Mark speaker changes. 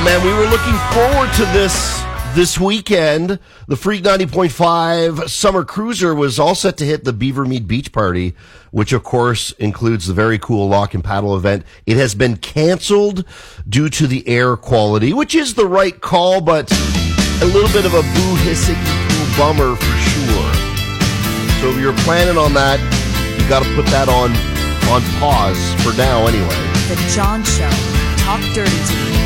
Speaker 1: Man, we were looking forward to this weekend. The Freak 90.5 Summer Cruiser was all set to hit the Beavermead Beach Party, which of course includes the very cool Lock and Paddle event. It has been canceled due to the air quality, which is the right call, but a little bit of a boo-hissy-poo bummer for sure. So if you're planning on that, you got to put that on pause for now anyway.
Speaker 2: The John Show. Talk dirty to me.